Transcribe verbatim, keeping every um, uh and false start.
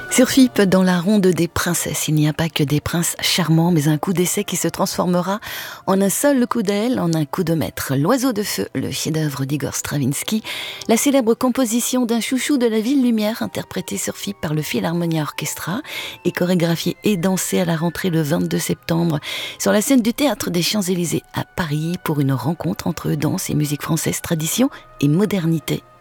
Sur F I P, dans la ronde des princesses, il n'y a pas que des princes charmants, mais un coup d'essai qui se transformera en un seul coup d'aile, en un coup de maître. L'Oiseau de feu, le chef-d'œuvre d'Igor Stravinsky, la célèbre composition d'un chouchou de la ville lumière, interprétée sur F I P par le Philharmonia Orchestra et chorégraphiée et dansée à la rentrée le vingt-deux septembre sur la scène du Théâtre des Champs-Élysées à Paris pour une rencontre entre danse et musique française, tradition et modernité.